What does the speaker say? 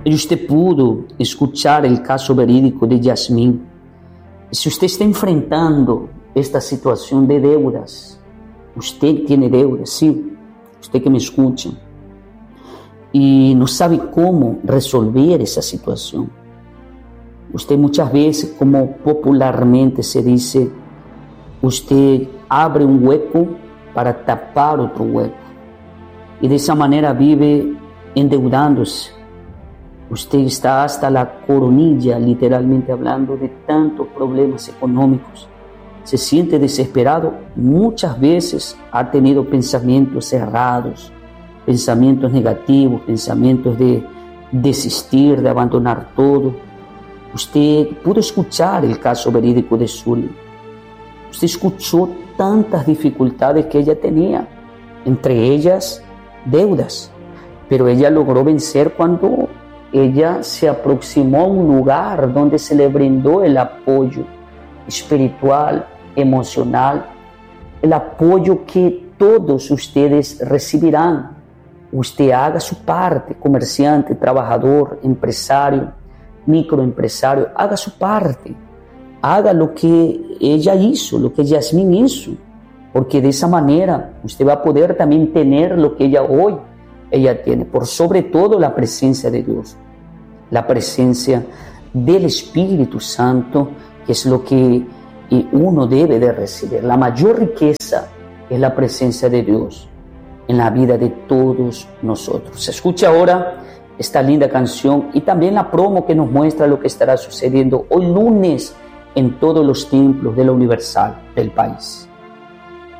Y usted pudo escuchar el caso verídico de Yasmín. Si usted está enfrentando esta situación de deudas, usted tiene deudas, sí, usted que me escucha, y no sabe cómo resolver esa situación. Usted muchas veces, como popularmente se dice, usted abre un hueco para tapar otro hueco, y de esa manera vive endeudándose. Usted está hasta la coronilla, literalmente hablando, de tantos problemas económicos. Se siente desesperado. Muchas veces ha tenido pensamientos errados, pensamientos negativos, pensamientos de desistir, de abandonar todo. Usted pudo escuchar el caso verídico de Zully. Usted escuchó tantas dificultades que ella tenía, entre ellas deudas. Pero ella logró vencer cuando ella se aproximó a un lugar donde se le brindó el apoyo espiritual, emocional, el apoyo que todos ustedes recibirán. Usted haga su parte, comerciante, trabajador, empresario, microempresario, haga su parte. Haga lo que ella hizo, lo que Yasmín hizo, porque de esa manera usted va a poder también tener lo que ella tiene, por sobre todo la presencia de Dios, la presencia del Espíritu Santo, que es lo que uno debe de recibir. La mayor riqueza es la presencia de Dios en la vida de todos nosotros. Escucha ahora esta linda canción y también la promo que nos muestra lo que estará sucediendo hoy lunes en todos los templos de la Universal del país.